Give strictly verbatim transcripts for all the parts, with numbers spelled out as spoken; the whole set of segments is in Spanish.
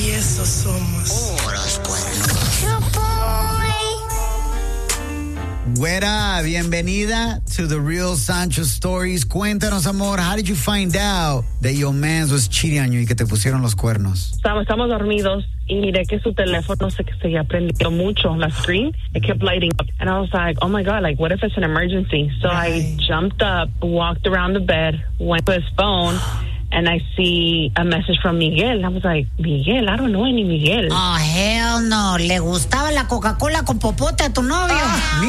traviesos somos. Oh, los cuernos. Güera, bienvenida to the Real Sancho Stories. Cuéntanos, amor, how did you find out that your man was cheating on you y que te pusieron los cuernos? Estamos, estamos dormidos y miré que su teléfono se, se había prendido mucho, la screen. It kept lighting up. And I was like, oh my God, like, what if it's an emergency? So Right. I jumped up, walked around the bed, went to his phone, and I see a message from Miguel. I was like, Miguel, I don't know any Miguel. Oh, hell no. ¿Le gustaba la Coca-Cola con popote a tu novio?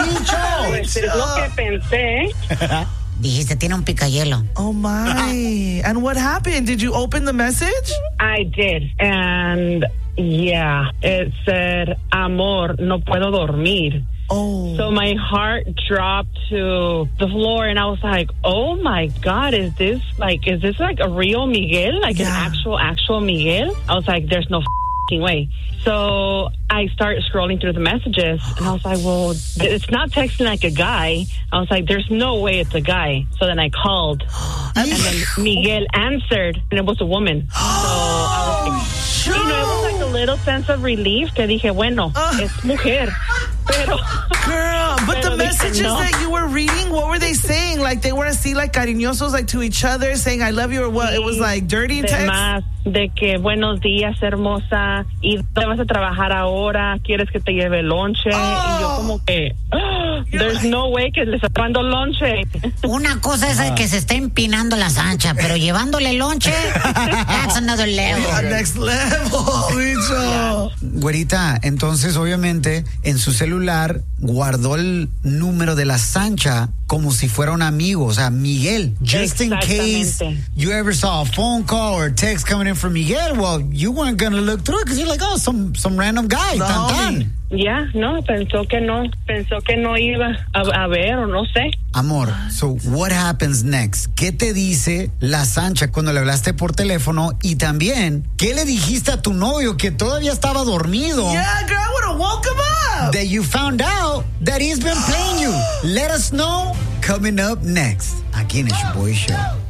Pues es lo que pensé. Dijiste, tiene un picayelo. Oh my. And what happened? Did you open the message? I did. And yeah, it said, amor, no puedo dormir. Oh. So my heart dropped to the floor, and I was like, "Oh my God, is this like, is this like a real Miguel, like Yeah. an actual, actual Miguel?" I was like, "There's no f***ing way." So I started scrolling through the messages, and I was like, "Well, it's not texting like a guy." I was like, "There's no way it's a guy." So then I called, and then Miguel answered, and it was a woman. So I was like, you know, it was like a little sense of relief. Que dije, bueno, es mujer. Pero, Girl, but the Pero dije, messages no. that you were reading, what were they saying? Like they were así, like cariñosos, like to each other, saying I love you, or what? It was like dirty de text? más, de que buenos días, hermosa, y dónde vas a trabajar ahora, quieres que te lleve lonche, y yo como que, "Ah, there's no way que le está dando lonche." Una cosa es el que se está empinando la Sancha, pero llevándole lonche, that's another level. Yeah, next level, bicho. Güerita, entonces obviamente en su celular guardó el número de la Sancha como si fuera un amigo, o sea, Miguel. Just in case Exactamente. you ever saw a phone call or a text coming in from Miguel, well, you weren't going to look through it because you're like, oh, some, some random guy. No, tan, tan. Ya, no, pensó que no, pensó que no iba a, a ver, o no sé. Amor, so what happens next? ¿Qué te dice la Sancha cuando le hablaste por teléfono? Y también, ¿qué le dijiste a tu novio que todavía estaba dormido? Yeah, girl, I would have woke him up. That you found out that he's been playing you. Let us know coming up next. Aquí en el Boy Show.